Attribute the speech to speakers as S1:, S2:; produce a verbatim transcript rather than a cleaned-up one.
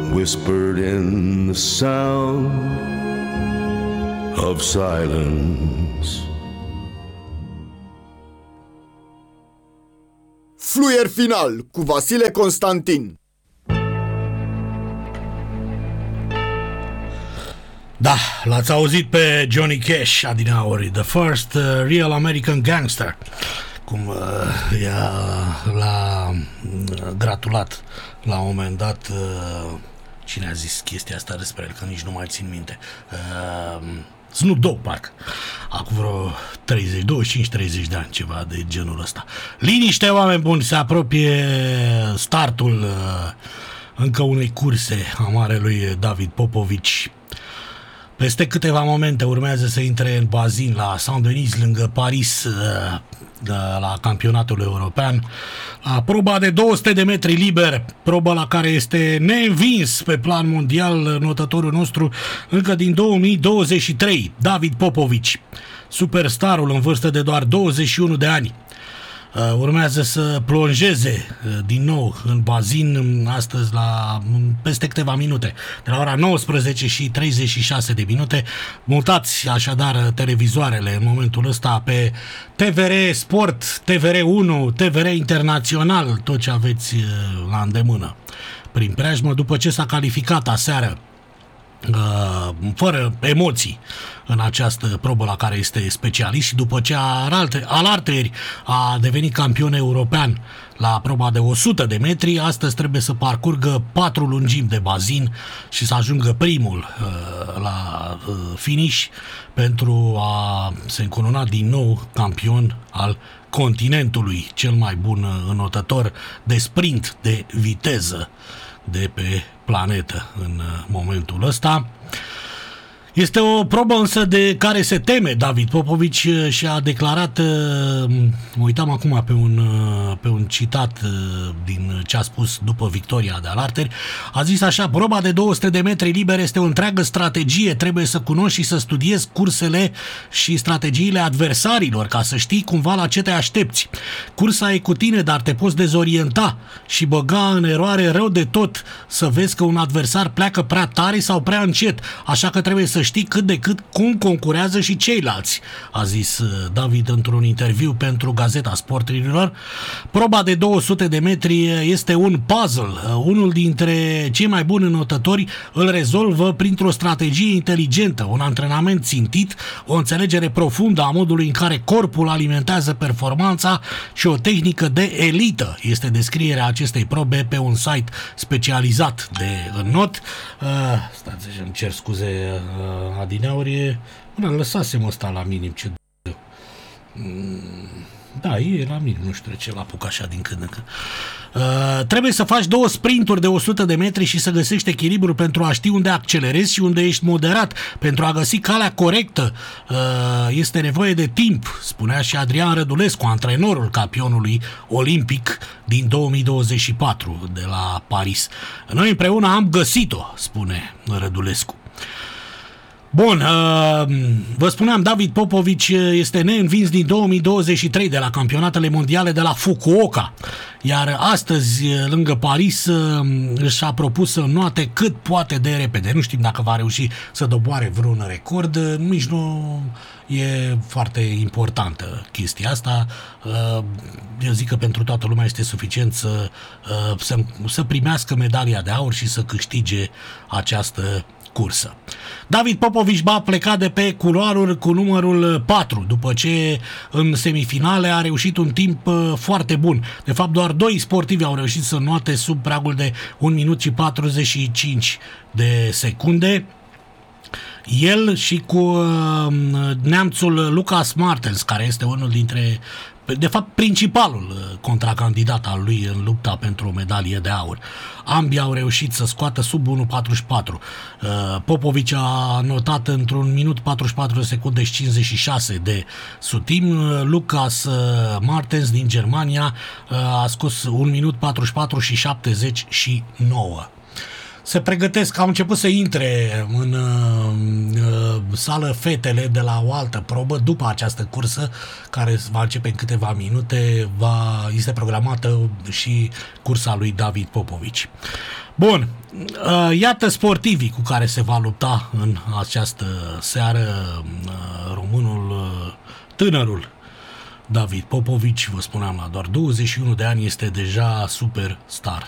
S1: whispered in the sound of silence.
S2: Fluier final cu Vasile Constantin.
S3: Da, l-ați auzit pe Johnny Cash adineauri, The First uh, Real American Gangster, cum uh, i-a, l-a uh, gratulat la un moment dat, uh, cine a zis chestia asta despre el, că nici nu mai țin minte, uh, Snoop Dogg, parcă, acum vreo treizeci, douăzeci și cinci treizeci de ani, ceva de genul ăsta. Liniște, oameni buni, se apropie startul uh, încă unei curse a marelui David Popovici. Peste câteva momente urmează să intre în bazin la Saint-Denis, lângă Paris, la campionatul european, la proba de două sute de metri liber, proba la care este neînvins pe plan mondial notătorul nostru încă din două mii douăzeci și trei, David Popovici, superstarul în vârstă de doar douăzeci și unu de ani. Urmează să plonjeze din nou în bazin astăzi la peste câteva minute, de la ora nouăsprezece și treizeci și șase de minute. Mutați așadar televizoarele în momentul ăsta pe T V R Sport, T V R unu, T V R Internațional, tot ce aveți la îndemână prin preajmă, după ce s-a calificat aseară fără emoții în această probă la care este specialist și după ce alaltăieri a devenit campion european la proba de o sută de metri, astăzi trebuie să parcurgă patru lungimi de bazin și să ajungă primul uh, la uh, finish pentru a se încununa din nou campion al continentului, cel mai bun înotător de sprint, de viteză de pe planetă în momentul ăsta. Este o probă însă de care se teme David Popovici și a declarat, mă uitam acum pe un, pe un citat din ce a spus după victoria de alaltăieri, a zis așa: proba de două sute de metri liber este o întreagă strategie, trebuie să cunoști și să studiezi cursele și strategiile adversarilor ca să știi cumva la ce te aștepți. Cursa e cu tine, dar te poți dezorienta și băga în eroare rău de tot să vezi că un adversar pleacă prea tare sau prea încet, așa că trebuie să știi cât de cât cum concurează și ceilalți, a zis David într-un interviu pentru Gazeta Sporturilor. Proba de două sute de metri este un puzzle. Unul dintre cei mai buni înotători îl rezolvă printr-o strategie inteligentă, un antrenament țintit, o înțelegere profundă a modului în care corpul alimentează performanța și o tehnică de elită. Este descrierea acestei probe pe un site specializat de înot. Uh, stați să-mi cer scuze, uh, adineauri, până lăsasem ăsta la minim, ce d***. Da, e la minim, nu știu ce l-apuc așa din când în când. Uh, trebuie să faci două sprinturi de o sută de metri și să găsești echilibrul pentru a ști unde accelerezi și unde ești moderat, pentru a găsi calea corectă. Uh, este nevoie de timp, spunea și Adrian Rădulescu, antrenorul campionului olimpic din două mii douăzeci și patru de la Paris. Noi împreună am găsit-o, spune Rădulescu. Bun, vă spuneam, David Popovici este neînvins din două mii douăzeci și trei de la campionatele mondiale de la Fukuoka, iar astăzi, lângă Paris, și-a propus să înoate cât poate de repede. Nu știm dacă va reuși să doboare vreun record, nici nu e foarte importantă chestia asta. Eu zic că pentru toată lumea este suficient să, să, să primească medalia de aur și să câștige această cursă. David Popovici va pleca de pe culoarul cu numărul patru, după ce în semifinale a reușit un timp foarte bun. De fapt, doar doi sportivi au reușit să înoate sub pragul de un minut și patruzeci și cinci de secunde. El și cu uh, neamțul Lucas Martens, care este unul dintre, de fapt, principalul contracandidat al lui în lupta pentru o medalie de aur. Ambii au reușit să scoată sub unu patruzeci și patru. Uh, Popovici a notat într-un minut patruzeci și patru de secunde și cincizeci și șase de sutim. Lucas uh, Martens din Germania uh, a scos un minut patruzeci și patru și șaptezeci și nouă. Se pregătesc, au început să intre în uh, sală fetele de la o altă probă după această cursă, care va începe în câteva minute. Va, este programată și cursa lui David Popovici. Bun, uh, iată sportivii cu care se va lupta în această seară uh, românul, uh, tânărul David Popovici, vă spuneam, la doar douăzeci și unu de ani este deja superstar.